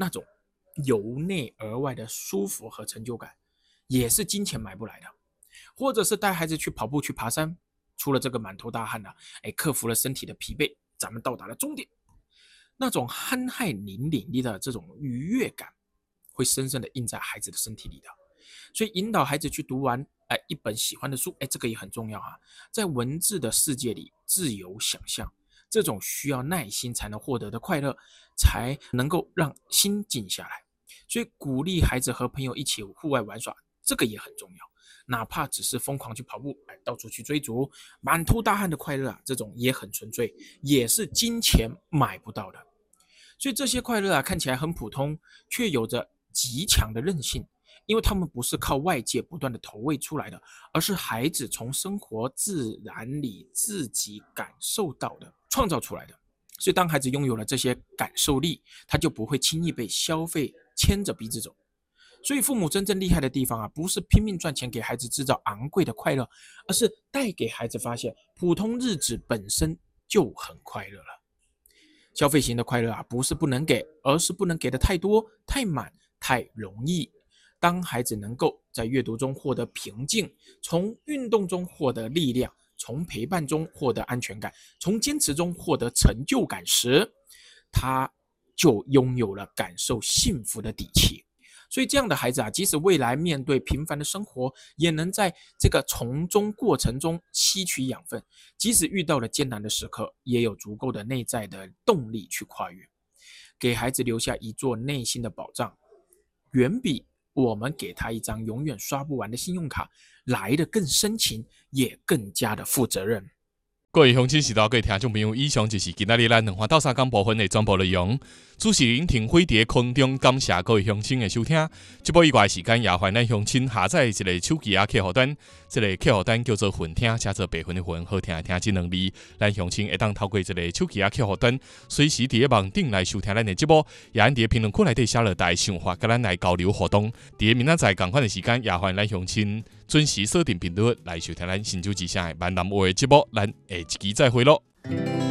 那种由内而外的舒服和成就感，也是金钱买不来的。或者是带孩子去跑步去爬山，出了这个满头大汗克服了身体的疲惫，咱们到达了终点，那种酣汗淋漓的这种愉悦感会深深的印在孩子的身体里的。所以引导孩子去读完一本喜欢的书，这个也很重要在文字的世界里自由想象，这种需要耐心才能获得的快乐，才能够让心静下来。所以鼓励孩子和朋友一起户外玩耍，这个也很重要。哪怕只是疯狂去跑步，到处去追逐，满头大汗的快乐这种也很纯粹，也是金钱买不到的。所以这些快乐看起来很普通，却有着极强的韧性，因为他们不是靠外界不断的投喂出来的，而是孩子从生活自然里自己感受到的，创造出来的。所以当孩子拥有了这些感受力，他就不会轻易被消费牵着鼻子走。所以父母真正厉害的地方不是拼命赚钱给孩子制造昂贵的快乐，而是带给孩子发现普通日子本身就很快乐了。消费型的快乐不是不能给，而是不能给的太多、太满、太容易。当孩子能够在阅读中获得平静，从运动中获得力量，从陪伴中获得安全感，从坚持中获得成就感时，他就拥有了感受幸福的底气。所以这样的孩子即使未来面对平凡的生活，也能在这个从中过程中吸取养分，即使遇到了艰难的时刻，也有足够的内在的动力去跨越。给孩子留下一座内心的宝藏，远比我们给他一张永远刷不完的信用卡来得更深情，也更加的负责任。 各位乡亲时代，各位听众朋友，以上就是今仔日咱两花斗三讲部分的全部内容。主持人庭辉在空中感谢各位乡亲的收听。这部以外时间也欢迎咱乡亲下载一个手机客户端，这个客户端叫做混听，写做白混的混，好听的听这两字。咱乡亲会当透过这个手机客户端，随时在网顶来收听咱的节目，也按在评论区内底写落大家想法，跟咱来交流互动。在明仔载同款的时间，也欢迎咱乡亲准时锁定频率来收听咱新竹之声的闽南话的节目。咱下一期再会咯。